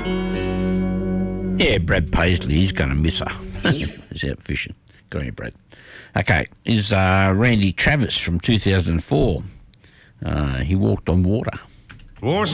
Yeah, Brad Paisley, he's going to miss her. He's out fishing. Good on you, Brad. Okay, is Randy Travis from 2004. He walked on water.